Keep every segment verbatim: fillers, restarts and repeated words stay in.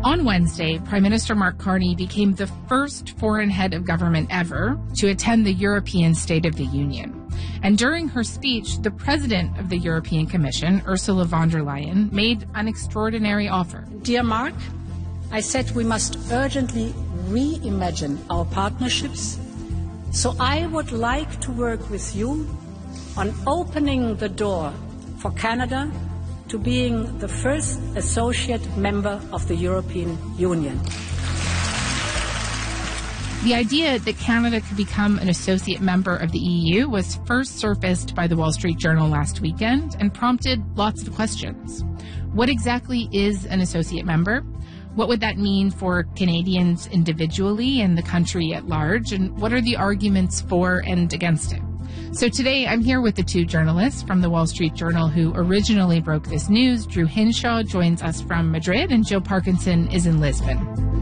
On Wednesday, Prime Minister Mark Carney became the first foreign head of government ever to attend the European State of the Union. And during her speech, the president of the European Commission, Ursula von der Leyen, made an extraordinary offer. Dear Mark, I said we must urgently reimagine our partnerships. So I would like to work with you on opening the door for Canada to being the first associate member of the European Union. The idea that Canada could become an associate member of the E U was first surfaced by the Wall Street Journal last weekend and prompted lots of questions. What exactly is an associate member? What would that mean for Canadians individually and the country at large? And what are the arguments for and against it? So today I'm here with the two journalists from the Wall Street Journal who originally broke this news. Drew Hinshaw joins us from Madrid and Joe Parkinson is in Lisbon.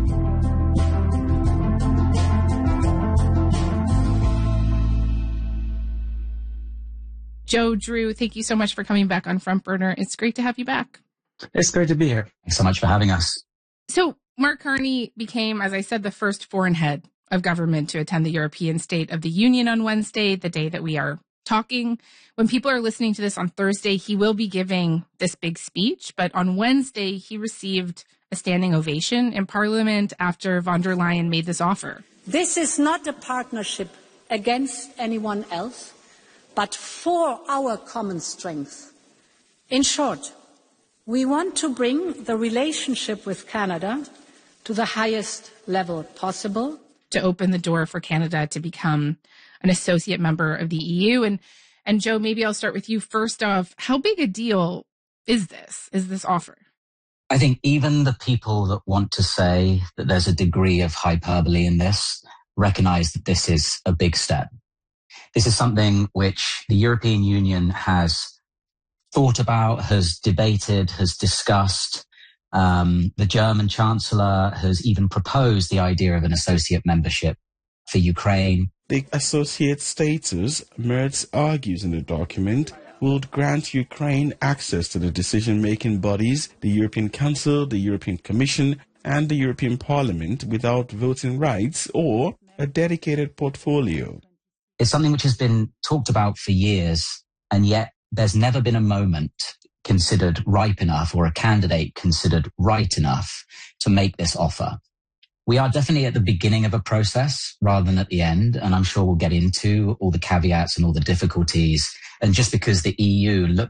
Joe, Drew, thank you so much for coming back on Front Burner. It's great to have you back. It's great to be here. Thanks so much for having us. So Mark Carney became, as I said, the first foreign head of government to attend the European State of the Union on Wednesday, the day that we are talking. When people are listening to this on Thursday, he will be giving this big speech. But on Wednesday, he received a standing ovation in Parliament after von der Leyen made this offer. This is not a partnership against anyone else, but for our common strength. In short, we want to bring the relationship with Canada to the highest level possible, to open the door for Canada to become an associate member of the E U. And, and Joe, maybe I'll start with you first off. How big a deal is this, is this offer? I think even the people that want to say that there's a degree of hyperbole in this recognize that this is a big step. This is something which the European Union has thought about, has debated, has discussed. Um, the German Chancellor has even proposed the idea of an associate membership for Ukraine. The associate status, Merz argues in the document, would grant Ukraine access to the decision-making bodies, the European Council, the European Commission, and the European Parliament without voting rights or a dedicated portfolio. It's something which has been talked about for years, and yet there's never been a moment considered ripe enough or a candidate considered right enough to make this offer. We are definitely at the beginning of a process rather than at the end, and I'm sure we'll get into all the caveats and all the difficulties. And just because the E U look